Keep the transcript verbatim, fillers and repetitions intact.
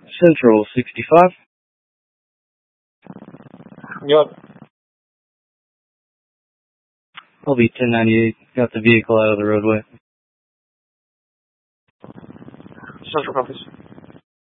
Central sixty-five. Yep. I'll be ten ninety-eight. Got the vehicle out of the roadway. Central copies.